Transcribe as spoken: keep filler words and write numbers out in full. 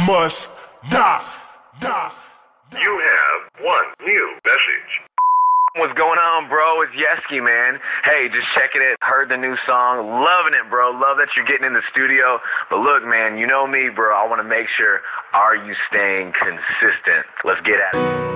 must not. You have one new message. What's going on, bro? It's Yeski, man. Hey, just checking it. Heard the new song. Loving it, bro. Love that you're getting in the studio. But look, man, you know me, bro. I want to make sure, are you staying consistent? Let's get at it.